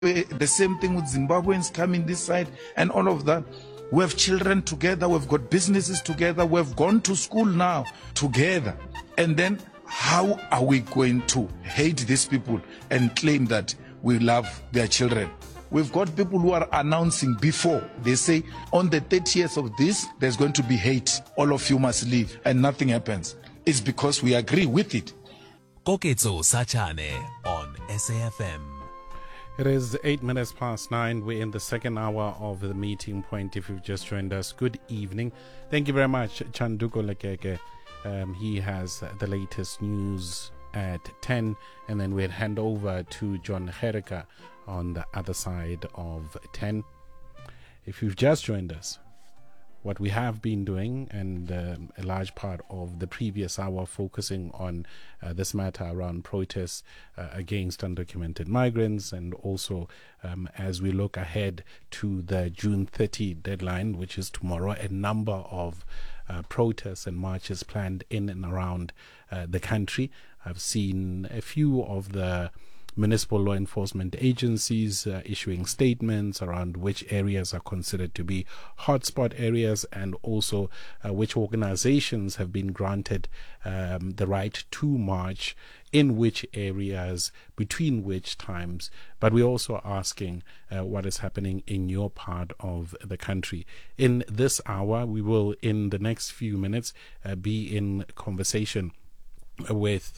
The same thing with Zimbabweans coming this side and all of that. We have children together, we've got businesses together, we've gone to school now together. And then how are we going to hate these people and claim that we love their children? We've got people who are announcing before. They say, on the 30th of this, there's going to be hate. All of you must leave, and nothing happens. It's because we agree with it. Koketso Sachane on SAFM. It is 9:08. We're in the second hour of the meeting point. If you've just joined us, good evening. Thank you very much, Chanduko Lekeke. He has the latest news at 10, and then we'll hand over to John Herika on the other side of 10. If you've just joined us, what we have been doing, and a large part of the previous hour focusing on this matter around protests against undocumented migrants, and also as we look ahead to the June 30 deadline, which is tomorrow, a number of protests and marches planned in and around the country. I've seen a few of the municipal law enforcement agencies issuing statements around which areas are considered to be hotspot areas, and also which organizations have been granted the right to march in which areas, between which times. But we're also asking what is happening in your part of the country. In this hour, we will, in the next few minutes, be in conversation with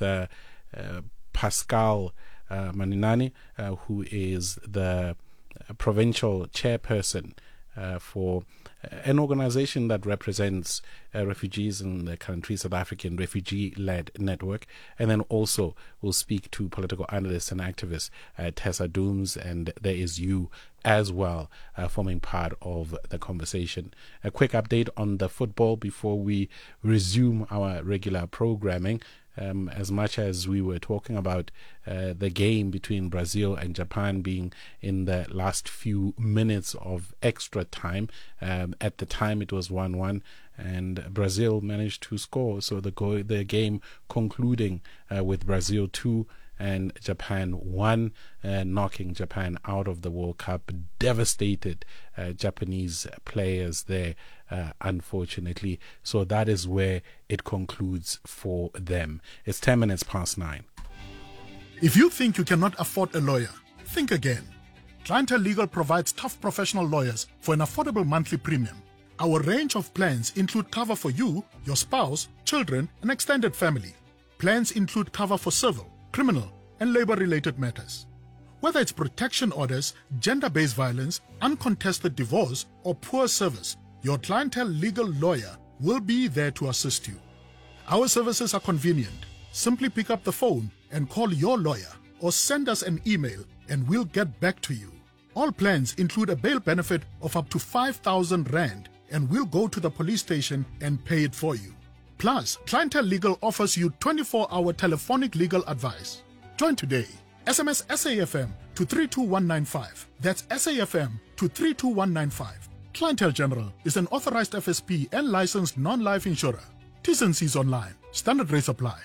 Pascal Maninani, who is the provincial chairperson for an organization that represents refugees in the country, South African Refugee-Led Network. And then also we'll speak to political analyst and activist Tessa Dooms, and there is you as well forming part of the conversation. A quick update on the football before we resume our regular programming. As much as we were talking about the game between Brazil and Japan being in the last few minutes of extra time, at the time it was 1-1, and Brazil managed to score. So the game concluding with Brazil 2 and Japan 1, knocking Japan out of the World Cup. Devastated Japanese players there, unfortunately. So that is where it concludes for them. It's 9:10. If you think you cannot afford a lawyer, think again. Clientele Legal provides tough professional lawyers for an affordable monthly premium. Our range of plans include cover for you, your spouse, children, and extended family. Plans include cover for civil, criminal, and labor-related matters. Whether it's protection orders, gender-based violence, uncontested divorce, or poor service, your Clientele Legal lawyer will be there to assist you. Our services are convenient. Simply pick up the phone and call your lawyer, or send us an email and we'll get back to you. All plans include a bail benefit of up to 5,000 Rand, and we'll go to the police station and pay it for you. Plus, Clientele Legal offers you 24-hour telephonic legal advice. Join today. SMS SAFM to 32195. That's SAFM to 32195. Clientele General is an authorized FSP and licensed non-life insurer. T's and C's online. Standard rates apply.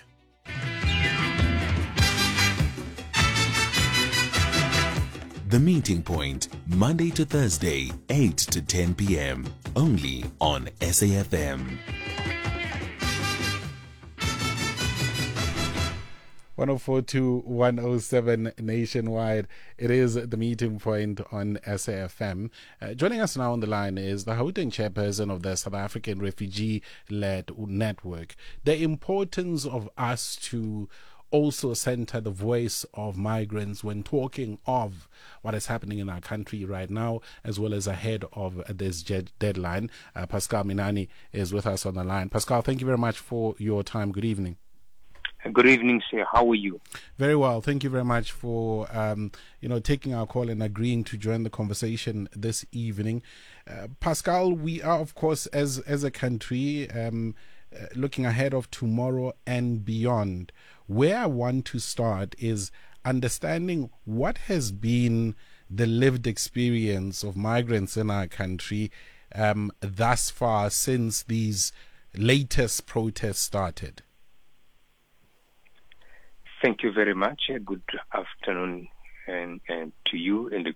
The Meeting Point, Monday to Thursday, 8 to 10 p.m. Only on SAFM. 104 to 107 nationwide. It is the Meeting Point on SAFM. Joining us now on the line is the Gauteng chairperson of the South African Refugee-Led Network. The importance of us to also center the voice of migrants when talking of what is happening in our country right now, as well as ahead of this deadline. Pascal Maninani is with us on the line. Pascal, thank you very much for your time. Good evening. Good evening, sir. How are you? Very well. Thank you very much for taking our call and agreeing to join the conversation this evening. Pascal, we are, of course, as a country, looking ahead of tomorrow and beyond. Where I want to start is understanding what has been the lived experience of migrants in our country thus far since these latest protests started. Thank you very much. Good afternoon, and to you and the